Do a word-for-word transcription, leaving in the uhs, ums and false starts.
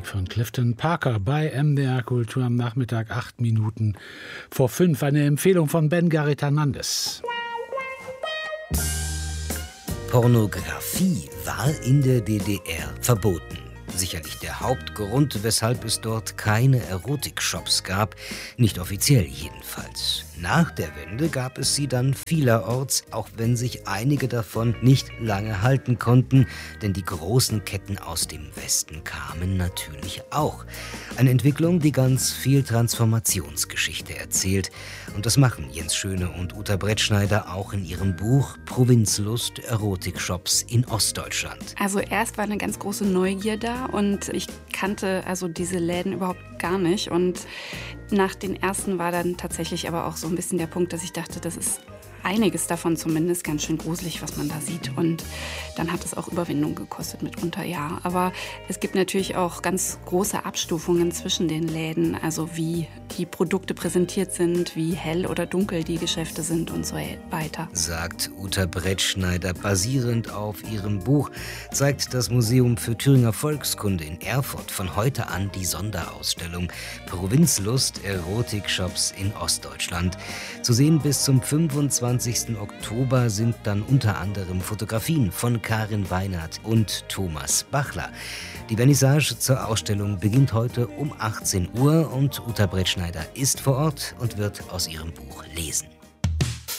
von Clifton Parker bei M D R Kultur am Nachmittag, acht Minuten vor fünf. Eine Empfehlung von Ben Garrit Hernandez. Pornografie war in der D D R verboten. Sicherlich der Hauptgrund, weshalb es dort keine Erotikshops gab, nicht offiziell jedenfalls. Nach der Wende gab es sie dann vielerorts, auch wenn sich einige davon nicht lange halten konnten, denn die großen Ketten aus dem Westen kamen natürlich auch. Eine Entwicklung, die ganz viel Transformationsgeschichte erzählt. Und das machen Jens Schöne und Uta Brettschneider auch in ihrem Buch Provinzlust, Erotikshops in Ostdeutschland. Also erst war eine ganz große Neugier da und ich kannte also diese Läden überhaupt gar nicht. Und nach den ersten war dann tatsächlich aber auch so ein bisschen der Punkt, dass ich dachte, das ist einiges davon zumindest ganz schön gruselig, was man da sieht. Und dann hat es auch Überwindung gekostet mitunter, ja. Aber es gibt natürlich auch ganz große Abstufungen zwischen den Läden, also wie die Produkte präsentiert sind, wie hell oder dunkel die Geschäfte sind und so weiter. Sagt Uta Brettschneider. Basierend auf ihrem Buch zeigt das Museum für Thüringer Volkskunde in Erfurt von heute an die Sonderausstellung Provinzlust, Erotikshops in Ostdeutschland. Zu sehen bis zum fünfundzwanzigsten Oktober sind dann unter anderem Fotografien von Karin Weinert und Thomas Bachler. Die Vernissage zur Ausstellung beginnt heute um achtzehn Uhr und Uta Brettschneider ist vor Ort und wird aus ihrem Buch lesen.